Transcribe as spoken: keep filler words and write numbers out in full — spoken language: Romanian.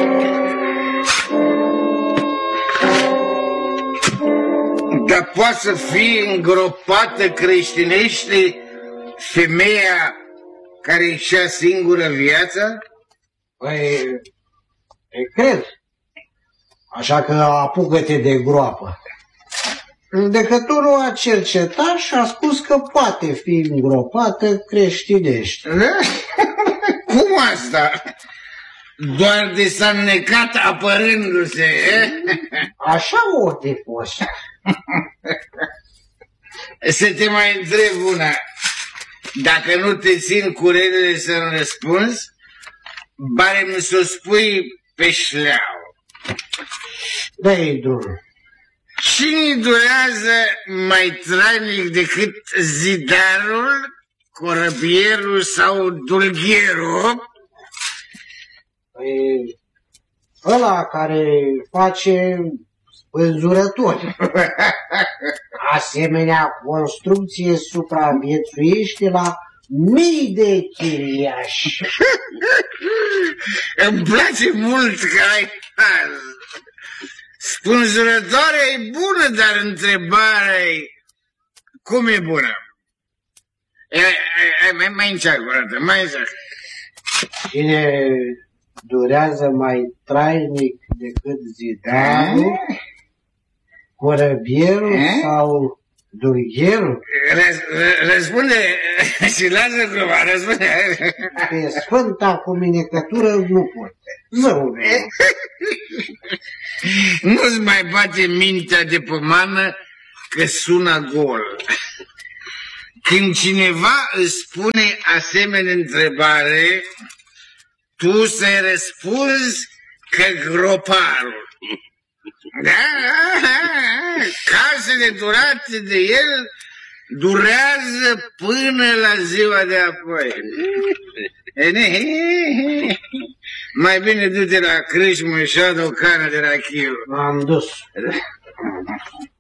Dar poate să fie îngropată creștinește femeia care își-a singură viața? Păi, cred. Așa că apucă-te de groapă. Judecătorul a cercetat și a spus că poate fi îngropată creștinește. Cum asta? Doar de s-a înnecat apărându-se, eh? Așa o de fost. Să te mai întreb una. Dacă nu te țin curelele să-mi răspunzi, bare-mi să o spui pe șleau. Dă-i drumul. Cine durează mai trainic decât zidarul, corăbierul sau dulgherul? Păi, ăla care face spânzurători. Asemenea construcție supraviețuiește la mii de chiriași. Îmi place mult că ai haz. Spânzurătoarea e bună, dar întrebarea e cum e bună? E, e, e, mai, mai încearcă o dată, mai încearcă. Cine durează mai trainic decât zidarul, corăbierul e? sau dulgherul? Răz, răspunde și lasă gluma, răspunde. Pe sfânta cuminecătură nu pot. Nu. Nu-ți mai bate mintea de pomană că sună gol. Când cineva îți spune asemenea întrebare, tu să-i răspunzi că groparul. Da, casele durate de el durează până la ziua de apoi. Mai bine du-te la crâșmă și adu o cană de rachiu. M-am dus.